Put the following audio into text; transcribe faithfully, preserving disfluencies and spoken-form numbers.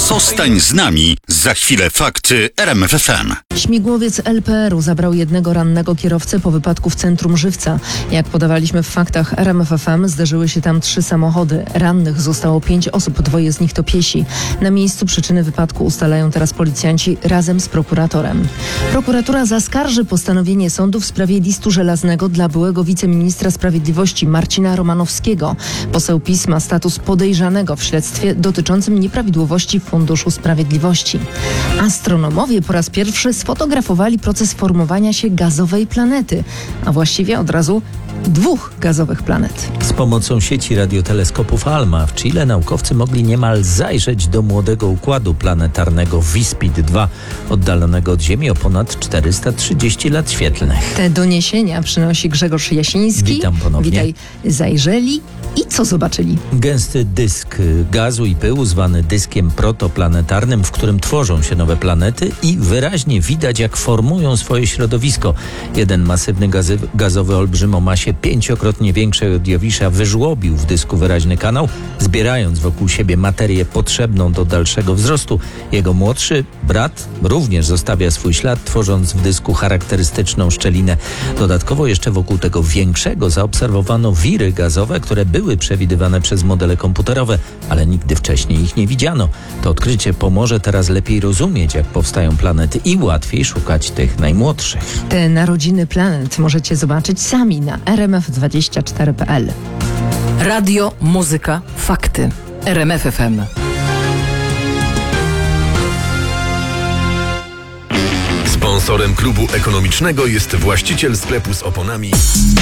Zostań z nami. Za chwilę fakty R M F F M. Śmigłowiec L P R u zabrał jednego rannego kierowcę po wypadku w centrum Żywca. Jak podawaliśmy w faktach R M F F M, zderzyły się tam trzy samochody. Rannych zostało pięć osób, dwoje z nich to piesi. Na miejscu przyczyny wypadku ustalają teraz policjanci razem z prokuratorem. Prokuratura zaskarży postanowienie sądu w sprawie listu żelaznego dla byłego wiceministra sprawiedliwości Marcina Romanowskiego. Poseł PiS ma status podejrzanego w śledztwie dotyczącym nieprawidłowości Funduszu Sprawiedliwości. Astronomowie po raz pierwszy sfotografowali proces formowania się gazowej planety, a właściwie od razu dwóch gazowych planet. Z pomocą sieci radioteleskopów ALMA w Chile naukowcy mogli niemal zajrzeć do młodego układu planetarnego WISPIT dwa, oddalonego od Ziemi o ponad czterysta trzydzieści lat świetlnych. Te doniesienia przynosi Grzegorz Jasiński. Witam ponownie. Witaj. Zajrzeli i co zobaczyli? Gęsty dysk gazu i pyłu zwany dyskiem protoplanetarnym, w którym tworzą się nowe planety i wyraźnie widać, jak formują swoje środowisko. Jeden masywny gazy, gazowy olbrzym o masie pięciokrotnie większej od Jowisza wyżłobił w dysku wyraźny kanał, zbierając wokół siebie materię potrzebną do dalszego wzrostu. Jego młodszy brat również zostawia swój ślad, tworząc w dysku charakterystyczną szczelinę. Dodatkowo jeszcze wokół tego większego zaobserwowano wiry gazowe, które były przewidywane przez modele komputerowe, ale nigdy wcześniej ich nie widziano. To odkrycie pomoże teraz lepiej rozumieć, jak powstają planety i łatwiej szukać tych najmłodszych. Te narodziny planet możecie zobaczyć sami na r m f dwadzieścia cztery kropka p l. Radio, muzyka, fakty. R M F F M. Sponsorem klubu ekonomicznego jest właściciel sklepu z oponami